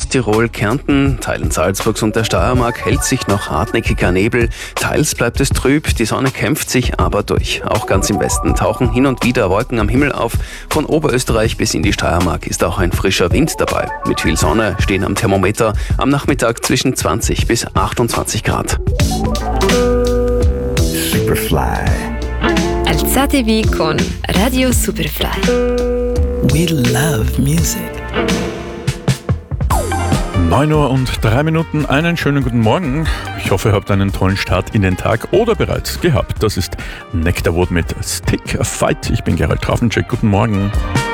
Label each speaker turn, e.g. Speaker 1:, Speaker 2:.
Speaker 1: Südtirol, Kärnten, Teilen Salzburgs und der Steiermark hält sich noch hartnäckiger Nebel. Teils bleibt es trüb, die Sonne kämpft sich aber durch. Auch ganz im Westen tauchen hin und wieder Wolken am Himmel auf. Von Oberösterreich bis in die Steiermark ist auch ein frischer Wind dabei. Mit viel Sonne stehen am Thermometer am Nachmittag zwischen 20 bis 28 Grad.
Speaker 2: Superfly.
Speaker 3: Alzatevi con Radio Superfly.
Speaker 2: We love music.
Speaker 4: 9:03 Uhr, einen schönen guten Morgen. Ich hoffe, ihr habt einen tollen Start in den Tag oder bereits gehabt. Das ist Nectarwood mit Stick a Fight. Ich bin Gerald Trafencheck. Guten Morgen.